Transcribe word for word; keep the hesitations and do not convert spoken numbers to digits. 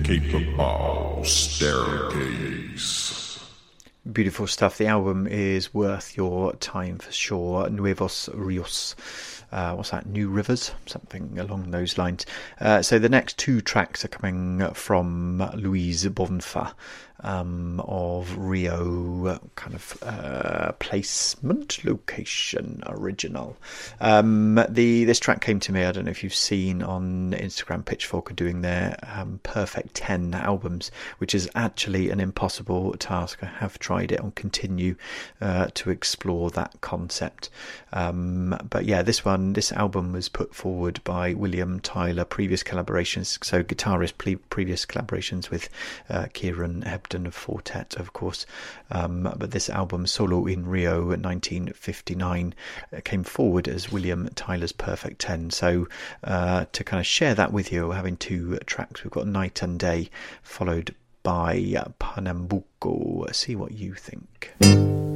Cape Bao Staircase. Beautiful stuff. The album is worth your time for sure. Nuevos Rios. Uh, what's that? New Rivers? Something along those lines. Uh, so the next two tracks are coming from Louise Bonfa. Um, of Rio kind of uh, placement, location, original. Um, the this track came to me. I don't know if you've seen on Instagram. Pitchfork are doing their um, Perfect ten albums, which is actually an impossible task. I have tried it and continue uh, to explore that concept. Um, but yeah, this one, this album was put forward by William Tyler. Previous collaborations, so guitarist, pre- previous collaborations with uh, Kieran Hebden of Fortet, of course, um, but this album, Solo in Rio nineteen fifty-nine, came forward as William Tyler's Perfect ten. So uh, to kind of share that with you, we're having two tracks. We've got Night and Day, followed by Pernambuco. See what you think.